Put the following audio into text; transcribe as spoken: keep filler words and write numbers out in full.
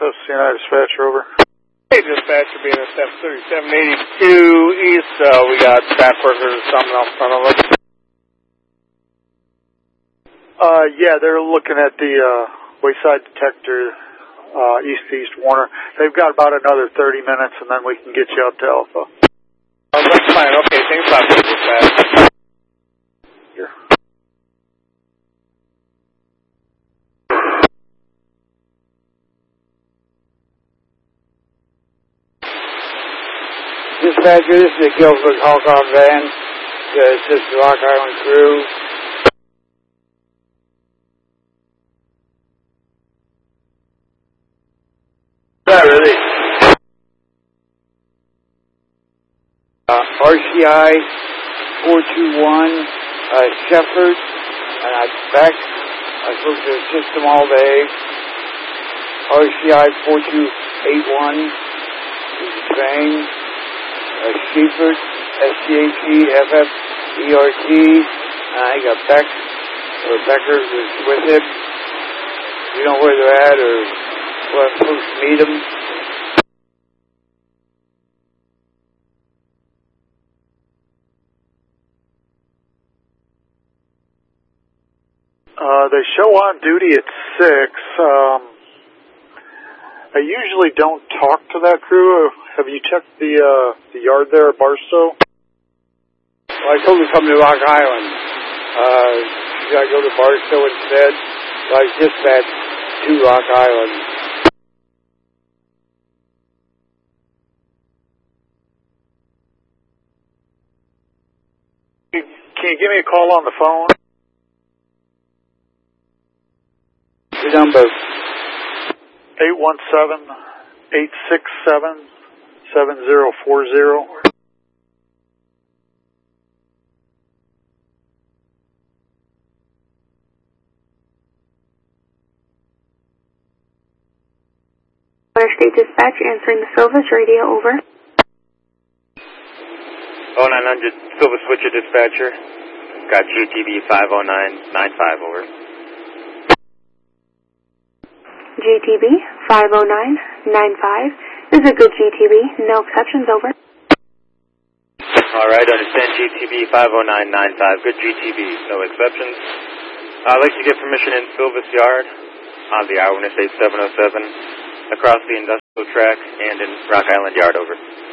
S C N I dispatcher, over. Hey, dispatcher, B N S F thirty-seven eighty-two East. Uh, we got track workers or something out front of us. Uh, yeah, they're looking at the uh, wayside detector, uh, east-east Warner. They've got about another thirty minutes, and then we can get you up to Alpha. Oh, that's fine. Okay, thanks a lot for the dispatch. Here. Dispatcher, this is the Guilford Hawkeye van. Uh, it's just the Rock Island crew. Not really. Uh, R C I four two one, uh, Shepherd, and I'm back. I spoke to the system all day. R C I four two eight one is the same. Uh, Shepherd, S C H E F F E R T, and I got Beck, or Becker is with him. You know where they're at, or where I'm supposed to meet them? Uh, they show on duty at six. Um, I usually don't talk to that crew. Have you checked the uh, the yard there at Barstow? Well, I told her to come to Rock Island. Uh, should I go to Barstow instead? So I dispatched to Rock Island. Can you give me a call on the phone? The number. eight one seven, eight six seven, seven zero four zero. Interstate Dispatch answering the Silvis radio, over. oh nine hundred Silvis Switcher Dispatcher. Got G T B five oh nine nine five, over. G T B five oh nine nine five is a good G T B, no exceptions, over. Alright, understand G T B five oh nine nine five, good G T B, no exceptions. I'd like to get permission in Silvis Yard on the Hour Interstate seven oh seven, across the industrial track, and in Rock Island Yard, over.